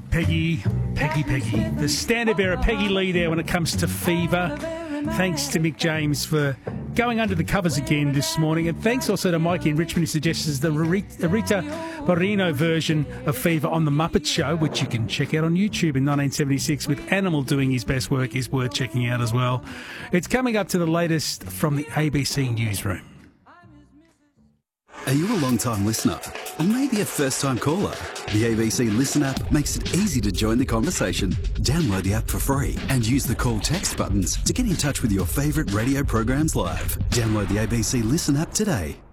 Peggy. The standard bearer, Peggy Lee, there when it comes to fever. Thanks to Mick James for going under the covers again this morning. And thanks also to Mikey in Richmond, who suggests the Rita Moreno version of Fever on The Muppet Show, which you can check out on YouTube in 1976 with Animal doing his best work, is worth checking out as well. It's coming up to the latest from the ABC Newsroom. Are you a long-time listener? Or maybe a first-time caller? The ABC Listen app makes it easy to join the conversation. Download the app for free and use the call text buttons to get in touch with your favourite radio programs live. Download the ABC Listen app today.